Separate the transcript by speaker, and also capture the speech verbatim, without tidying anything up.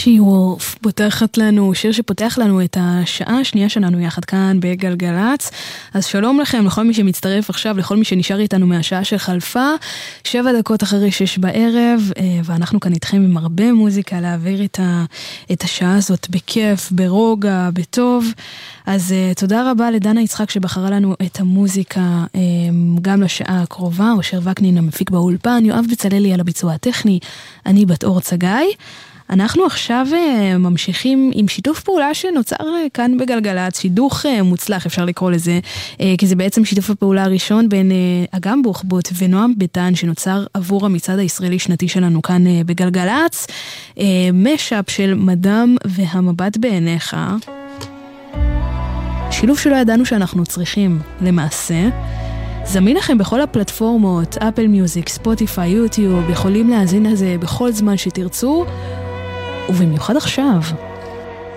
Speaker 1: שי וולף פותחת לנו, שיר שפותח לנו את השעה השנייה שלנו יחד כאן בגלגלץ. אז שלום לכם, לכל מי שמצטרף עכשיו, לכל מי שנשאר איתנו מהשעה שחלפה, שבע דקות אחרי שש בערב, ואנחנו כאן איתכם עם הרבה מוזיקה להעביר את, ה, את השעה הזאת בכיף, ברוגע, בטוב. אז תודה רבה לדנה יצחק שבחרה לנו את המוזיקה גם לשעה הקרובה, אושר וקנין המפיק באולפן, יואב בצללי על הביצוע הטכני, אני בת אור צגי. אנחנו עכשיו ממשיכים עם שיתוף פעולה שנוצר כאן בגלגלץ, שידוך מוצלח אפשר לקרוא לזה, כי זה בעצם שיתוף הפעולה הראשון בין אגם בוחבוט ונועם ביטן שנוצר עבור המצעד הישראלי שנתי שלנו כאן בגלגלץ, משאפ של מדם והמבט בעיניך, שילוב שלא ידענו שאנחנו צריכים למעשה. זמין לכם בכל הפלטפורמות, אפל מיוזיק, ספוטיפיי, יוטיוב, יכולים להאזין לזה בכל זמן שתרצו, ובמיוחד עכשיו.